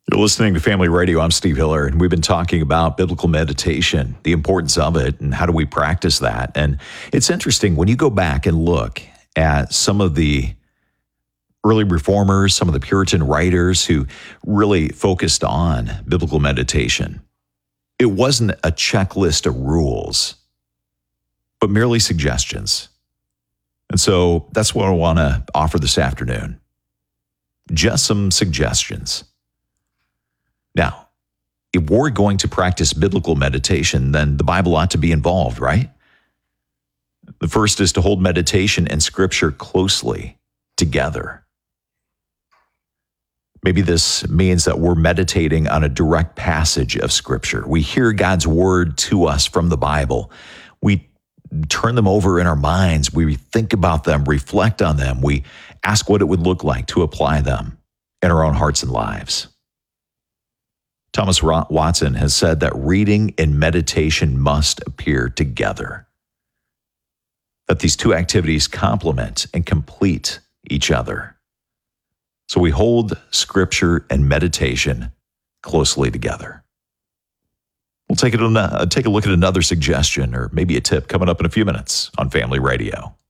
You're listening to Family Radio. I'm Steve Hiller, and we've been talking about biblical meditation, the importance of it, and how do we practice that. And it's interesting when you go back and look at some of the early reformers, some of the Puritan writers who really focused on biblical meditation. It wasn't a checklist of rules, but merely suggestions. And so that's what I want to offer this afternoon. Just some suggestions. Now, if we're going to practice biblical meditation, then the Bible ought to be involved, right? The first is to hold meditation and Scripture closely together. Maybe this means that we're meditating on a direct passage of Scripture. We hear God's word to us from the Bible. We turn them over in our minds. We think about them, reflect on them. We ask what it would look like to apply them in our own hearts and lives. Thomas Watson has said that reading and meditation must appear together, that these two activities complement and complete each other. So we hold Scripture and meditation closely together. We'll take a look at another suggestion or maybe a tip coming up in a few minutes on Family Radio.